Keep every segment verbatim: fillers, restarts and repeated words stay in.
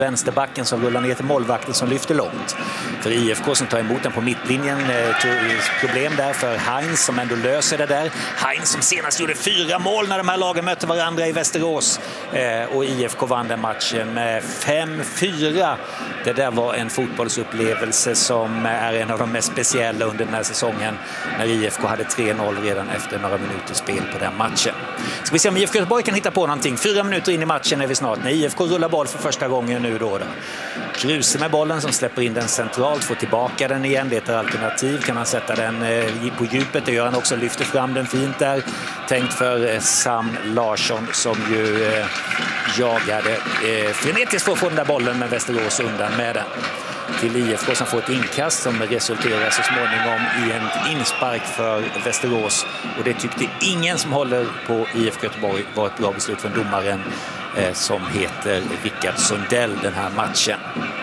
vänsterbacken som rullar ner till målvakten som lyfter långt. För I F K som tar emot den på mittlinjen, eh, problem där för Heinz som ändå löser det där. Heinz som senast gjorde fyra mål när de här lagen mötte varandra i Västerås. Eh, och I F K vann den matchen med fem fyra. Det där var en fotbollsupplevelse som är en av de mest speciella under den här säsongen, när I F K hade tre noll redan efter några minuter spel på den matchen. Ska vi se om I F K Göteborg kan hitta på någonting. Fyra minuter in i matchen är vi snart, när I F K rullar boll för första gången nu då. då. Kruse med bollen som släpper in den centralt, får tillbaka den igen, det är ett alternativ. Kan han sätta den eh, på djupet, det gör han också, lyfter fram den fint där. Tänkt för eh, Sam Larsson som ju eh, jagade eh, frenetiskt för att få den där bollen, med Västerås undan med den. Till I F K som får ett inkast som resulterar så småningom i en inspark för Västerås. Och det tyckte ingen som håller på I F K Göteborg var ett bra beslut från domaren eh, som heter Rickard Sundell den här matchen.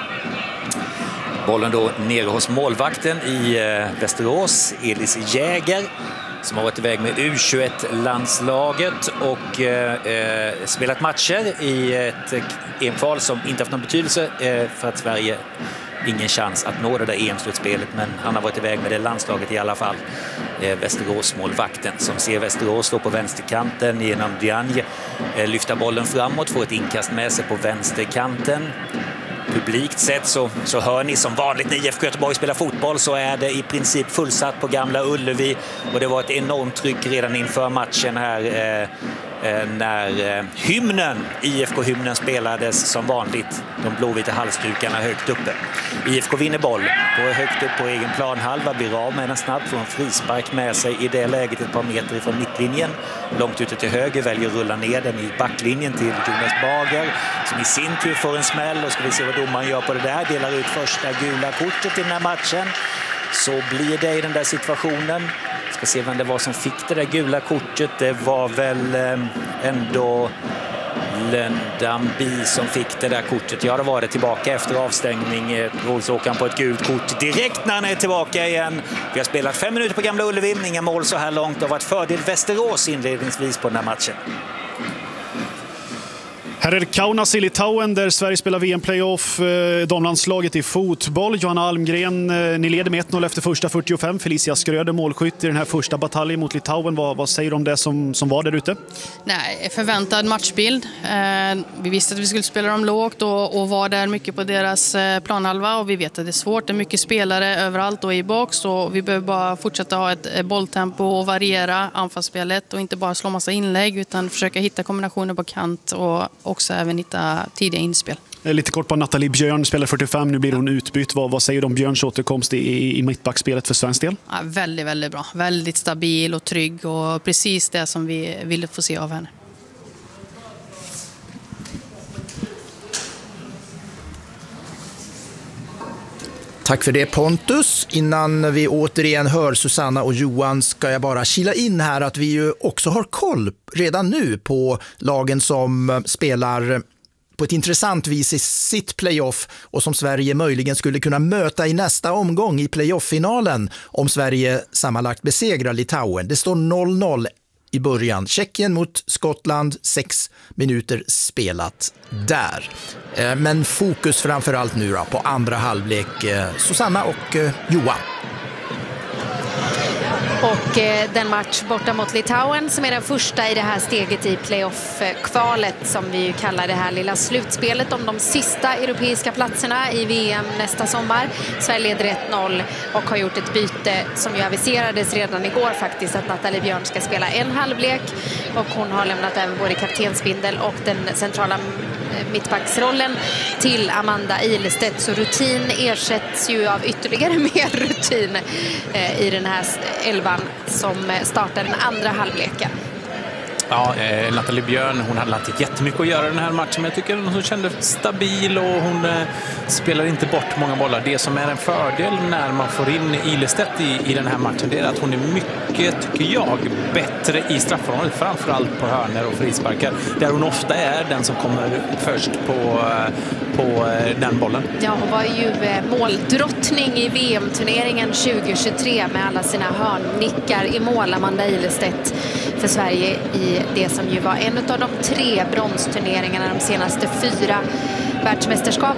Bollen då nere hos målvakten i eh, Västerås, Elis Jäger, som har varit iväg med U tjugoett-landslaget och eh, spelat matcher i ett E M-kval som inte haft någon betydelse eh, för att Sverige ingen chans att nå det där E M-slutspelet, men han har varit iväg med det landslaget i alla fall. Eh, Västerås-målvakten som ser Västerås stå på vänsterkanten genom Diagne, eh, lyfta bollen framåt, får ett inkast med sig på vänsterkanten. Publikt sett så, så hör ni som vanligt när I F K Göteborg spelar fotboll, så är det i princip fullsatt på Gamla Ullevi, och det var ett enormt tryck redan inför matchen här eh, eh, när eh, hymnen, I F K-hymnen spelades som vanligt, de blåvita halsdukarna högt uppe. I F K vinner boll på högt upp på egen planhalva, blir av med den snabbt, får en frispark med sig i det läget ett par meter ifrån mittlinjen. Långt ute till höger, väljer att rulla ner den i backlinjen till Jonas Bager som i sin tur får en smäll, och ska vi se vad domaren gör på det där, delar ut första gula kortet i den här matchen. Så blir det i den där situationen. Ska se vem det var som fick det där gula kortet. Det var väl eh, ändå Löndambi som fick det där kortet. Ja, det var det, tillbaka efter avstängning. Rolsåkan på ett gult kort direkt när han är tillbaka igen. Vi har spelat fem minuter på Gamla Ullevi, inga mål så här långt. Det har varit fördel Västerås inledningsvis på den här matchen. Här är det Kaunas i Litauen där Sverige spelar V M-playoff, eh, damlandslaget i fotboll. Johanna Almgren, eh, ni leder med ett noll efter första fyrtiofem. Felicia Skröder målskytt i den här första bataljen mot Litauen. Vad, vad säger du om det som, som var där ute? Nej, förväntad matchbild. Eh, vi visste att vi skulle spela dem lågt och, och var där mycket på deras eh, planhalva, och vi vet att det är svårt. Det är mycket spelare överallt och i box, och vi behöver bara fortsätta ha ett eh, bolltempo och variera anfallsspelet och inte bara slå massa inlägg utan försöka hitta kombinationer på kant och också även hitta tidiga inspel. Lite kort på Nathalie Björn, spelar fyrtiofem, nu blir hon utbytt. Vad, vad säger du om Björns återkomst i, i mittbackspelet för svensk del? Ja, väldigt, väldigt bra. Väldigt stabil och trygg, och precis det som vi ville få se av henne. Tack för det, Pontus. Innan vi återigen hör Susanna och Johan ska jag bara kila in här att vi ju också har koll redan nu på lagen som spelar på ett intressant vis i sitt playoff och som Sverige möjligen skulle kunna möta i nästa omgång i playoff-finalen om Sverige sammanlagt besegrar Litauen. Det står noll noll i början. Tjeckien mot Skottland, sex minuter spelat där. Men fokus framförallt nu då på andra halvlek. Susanna och Johan. Och eh, den match borta mot Litauen som är den första i det här steget i playoff-kvalet som vi ju kallar det här lilla slutspelet om de sista europeiska platserna i V M nästa sommar. Sverige leder ett noll och har gjort ett byte som ju aviserades redan igår faktiskt, att Nathalie Björn ska spela en halvlek, och hon har lämnat även både kaptensbindel och den centrala mittbacksrollen till Amanda Ilestedt, så rutin ersätts ju av ytterligare mer rutin eh, i den här elvan som startar den andra halvleken. Ja, eh, Nathalie Björn, hon hade inte jättemycket att göra den här matchen, men jag tycker att hon kände stabil och hon eh, spelar inte bort många bollar. Det som är en fördel när man får in Ilestedt i, i den här matchen, det är att hon är mycket, tycker jag, bättre i straffområdet, framförallt på hörnor och frisparkar, där hon ofta är den som kommer först på, på den bollen. Ja, hon var ju måldrottning i V M-turneringen tjugo tjugotre med alla sina hörnnickar i mål, Amanda Ilestedt, för Sverige i det som ju var en av de tre bronsturneringarna de senaste fyra världsmästerskap